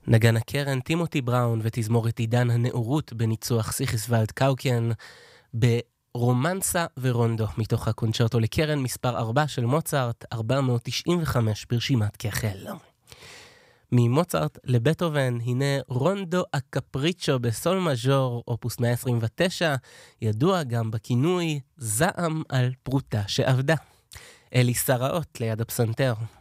נגן הקרן טימותי בראון ותזמורת עידן הנאורות בניצוח סיכיסוולד קאוקן ברומנסה ורונדו מתוך הקונצ'רטו לקרן מספר 4 של מוצרט 495 ברשימת כחל. ממוצרט לבטהובן הנה רונדו הקפריצ'ו בסול מז'ור אופוס 129, ידוע גם בכינוי זעם על פרוטה שעבדה. אלי שרעות ליד הפסנתר.